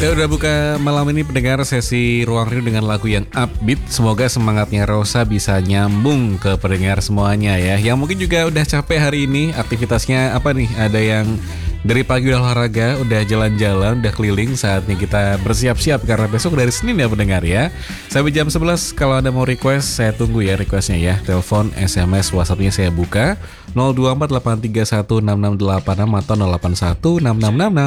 Saya udah buka malam ini pendengar sesi Ruang Rindu dengan lagu yang upbeat. Semoga semangatnya Rosa bisa nyambung ke pendengar semuanya ya. Yang mungkin juga udah capek hari ini, aktivitasnya apa nih? Ada yang dari pagi udah olahraga, udah jalan-jalan, udah keliling. Saatnya kita bersiap-siap karena besok dari Senin ya pendengar ya. Sampai jam 11 kalau Anda mau request, saya tunggu ya requestnya ya. Telepon, SMS, WhatsAppnya saya buka 024831668 atau 0816666